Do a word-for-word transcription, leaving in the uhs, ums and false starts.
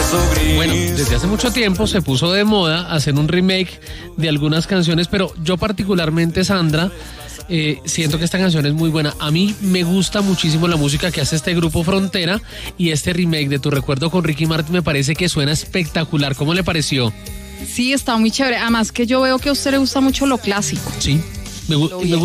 Bueno, desde hace mucho tiempo se puso de moda hacer un remake de algunas canciones, pero yo particularmente, Sandra, eh, siento que esta canción es muy buena. A mí me gusta muchísimo la música que hace este grupo Frontera, y este remake de Tu Recuerdo con Ricky Martin me parece que suena espectacular. ¿Cómo le pareció? Sí, está muy chévere. Además que yo veo que a usted le gusta mucho lo clásico. Sí, me, gu- me